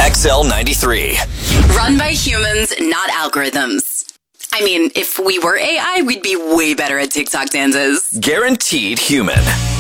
XL93. Run by humans, not algorithms. I mean, if we were AI, we'd be way better at TikTok dances. Guaranteed human.